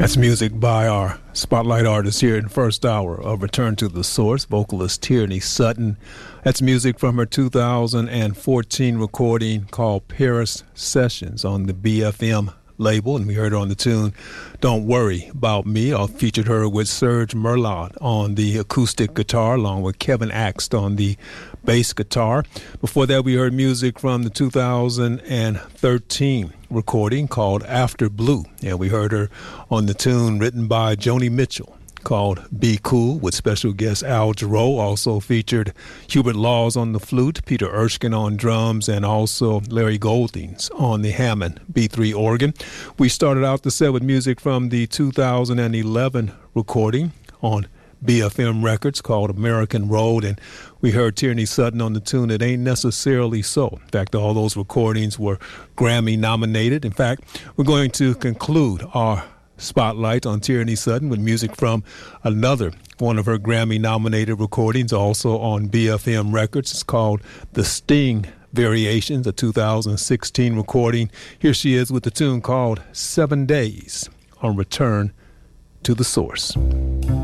That's music by our spotlight artist here in first hour of Return to the Source, vocalist Tierney Sutton. That's music from her 2014 recording called Paris Sessions on the BFM label, and we heard her on the tune Don't Worry About Me. I featured her with Serge Merlot on the acoustic guitar, along with Kevin Axt on the bass guitar. Before that, we heard music from the 2013 recording called After Blue, and we heard her on the tune written by Joni Mitchell called Be Cool, with special guest Al Jarreau. Also featured Hubert Laws on the flute, Peter Erskine on drums, and also Larry Goldings on the Hammond B3 organ. We started out the set with music from the 2011 recording on BFM Records called American Road, and we heard Tierney Sutton on the tune It Ain't Necessarily So. In fact, all those recordings were Grammy nominated. In fact, we're going to conclude our spotlight on Tierney Sutton with music from another one of her Grammy-nominated recordings, also on BFM Records. It's called The Sting Variations, a 2016 recording. Here she is with the tune called 7 Days on Return to the Source.